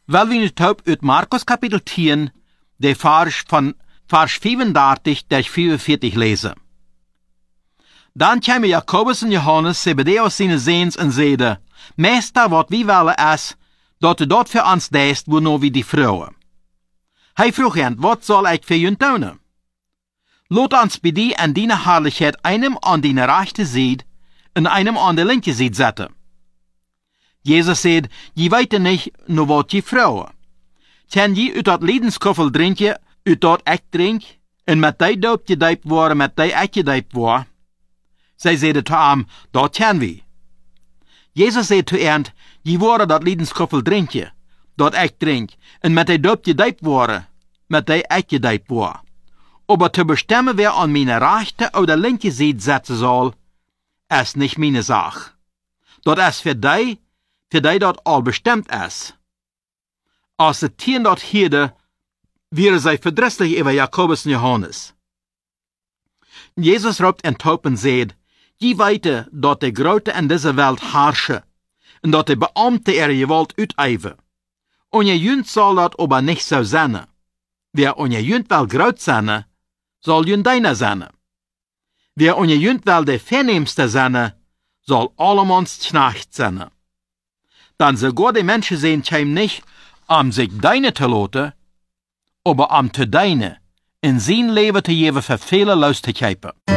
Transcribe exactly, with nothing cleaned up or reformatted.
Wel we nu taub uit Markus kapitel tien, de Vers van Vers vierendertig tot vierenveertig lezen. Dan kwamen Jakobus en Johannes Zebedeus zijn zeens en zeiden, Meester, wat wie willen is, dat u dat voor ons deest, wo nou wie die vrouwen. Hij vroeg hen, wat zal ik voor jullie doen? Laat ons bij die en die herrlichheid einem aan die rechte zijde en einem aan de linke zijde zetten. Jezus zei, je weet niet nou wat je vrouwen. Kan je uit dat ledenskoffel drinken, uit dat ik drink, en met die doop je dijp worden, met die ik je dijp worden? Zij zeiden te hem, dat kan we. Jezus zei te hen, je worden dat ledenskoffel drinken, dat ik drink, en met die doop je dijp worden, met die ik je dijp worden. Aber te bestemmen wer aan mijn rechte of de linke zijde zetten zal, is niet mijn zaak. Dat is voor die, voor die dat al bestemd is. Als de tien dat hielden, wären zij verdrießlich over Jakobus en Johannes. Jezus roept en taub en zegt, je weet dat de grote in deze wereld herrschen, en dat de beambte er gewalt uiteven. En je junt zal dat aber niet zo zijn. Wer on je junt wel groot zijn, zal jun deine zijn. Wer on je junt wel de verneemste zijn, zal allemans knecht zijn. Dan sogar de mensen zijn keim niet om zich deine te laten, aber om te deine in zijn leven te geven voor vele luisterkijpen.